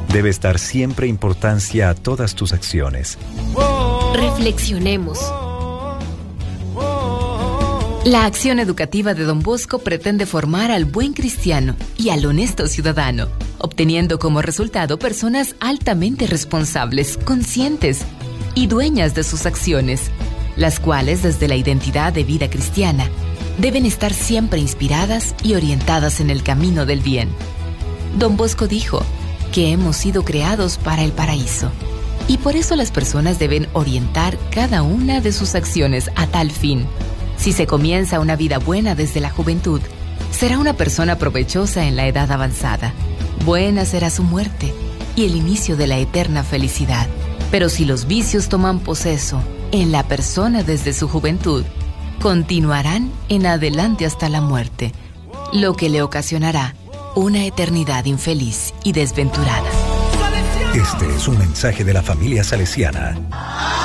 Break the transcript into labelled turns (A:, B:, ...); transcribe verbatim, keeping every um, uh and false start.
A: Debe estar siempre importancia a todas tus acciones.
B: Reflexionemos. La acción educativa de Don Bosco pretende formar al buen cristiano y al honesto ciudadano, obteniendo como resultado personas altamente responsables, conscientes y dueñas de sus acciones, las cuales desde la identidad de vida cristiana deben estar siempre inspiradas y orientadas en el camino del bien. Don Bosco dijo que hemos sido creados para el paraíso y por eso las personas deben orientar cada una de sus acciones a tal fin. Si se comienza una vida buena desde la juventud, será una persona provechosa en la edad avanzada. Buena será su muerte y el inicio de la eterna felicidad. Pero si los vicios toman poseso en la persona desde su juventud, continuarán en adelante hasta la muerte, lo que le ocasionará una eternidad infeliz y desventurada.
A: Este es un mensaje de la familia salesiana.